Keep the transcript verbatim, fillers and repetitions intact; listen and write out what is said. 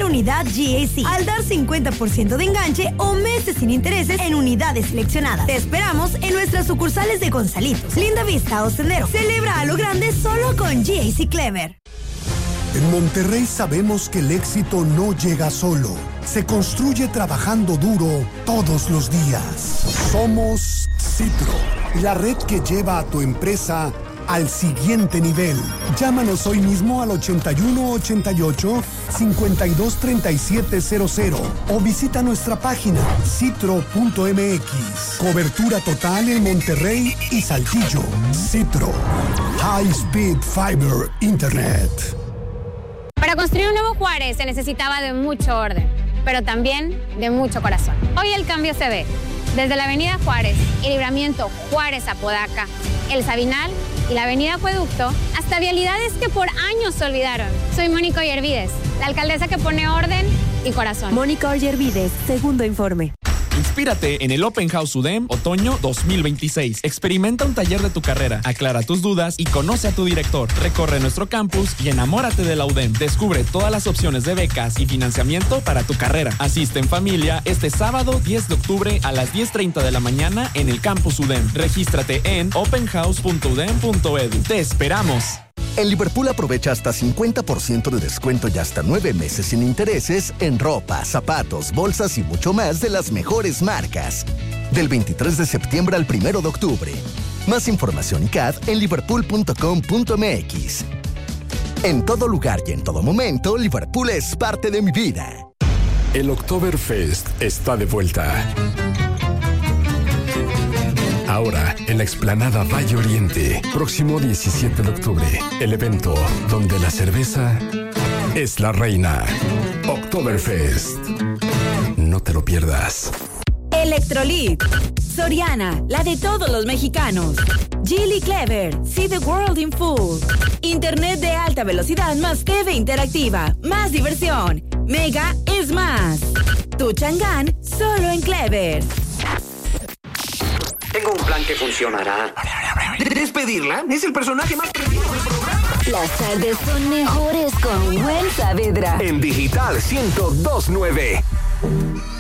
unidad G A C al dar cincuenta por ciento de enganche o meses sin intereses en unidades seleccionadas. Te esperamos en nuestras sucursales de Gonzalitos, Linda Vista o Sendero. Celebra a lo grande solo con G A C Clever. En Monterrey sabemos que el éxito no llega solo. Se construye trabajando duro todos los días. Somos Citro, la red que lleva a tu empresa al siguiente nivel. Llámanos hoy mismo al ochenta y uno ochenta y ocho, cincuenta y dos treinta y siete cero cero o visita nuestra página citro punto m x. Cobertura total en Monterrey y Saltillo. Citro. High Speed Fiber Internet. Para construir un nuevo Juárez se necesitaba de mucho orden, pero también de mucho corazón. Hoy el cambio se ve desde la avenida Juárez y Libramiento Juárez-Apodaca, El Sabinal y la avenida Acueducto, hasta vialidades que por años se olvidaron. Soy Mónica Ollervides, la alcaldesa que pone orden y corazón. Mónica Ollervides, segundo informe. Inspírate en el Open House U D E M Otoño dos mil veintiséis. Experimenta un taller de tu carrera, aclara tus dudas y conoce a tu director. Recorre nuestro campus y enamórate de la U D E M. Descubre todas las opciones de becas y financiamiento para tu carrera. Asiste en familia este sábado diez de octubre a las diez treinta de la mañana en el campus U D E M. Regístrate en open house punto u d e m punto e d u. ¡Te esperamos! En Liverpool aprovecha hasta cincuenta por ciento de descuento y hasta nueve meses sin intereses en ropa, zapatos, bolsas y mucho más de las mejores marcas. Del veintitrés de septiembre al primero de octubre. Más información y C A D en liverpool punto com punto m x. En todo lugar y en todo momento, Liverpool es parte de mi vida. El Oktoberfest está de vuelta. Ahora, en la explanada Valle Oriente, próximo diecisiete de octubre, el evento donde la cerveza es la reina. Oktoberfest. No te lo pierdas. Electrolit. Soriana, la de todos los mexicanos. Geely Clever, see the world in full. Internet de alta velocidad más T V interactiva, más diversión. Mega es más. Tu Chang'an, solo en Clever. Tengo un plan que funcionará. ¿Despedirla? Es el personaje más preciso del programa. Las tardes son mejores con Gwen Saavedra. En Digital ciento dos punto nueve.